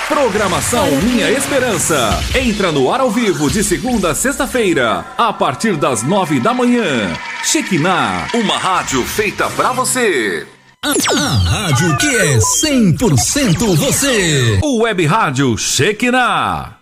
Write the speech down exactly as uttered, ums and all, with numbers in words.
Programação Minha Esperança. Entra no ar ao vivo de segunda a sexta-feira, a partir das nove da manhã. Shekinah, uma rádio feita pra você. A, a rádio que é cem por cento você. O Web Rádio Shekinah.